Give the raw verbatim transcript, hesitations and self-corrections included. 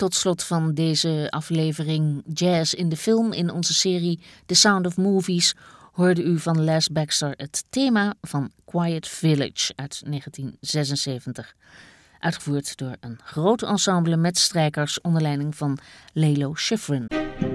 tot slot van deze aflevering Jazz in de film in onze serie The Sound of Movies hoorde u van Les Baxter het thema van Quiet Village uit negentien zesenzeventig. Uitgevoerd door een groot ensemble met strijkers onder leiding van Lalo Schifrin.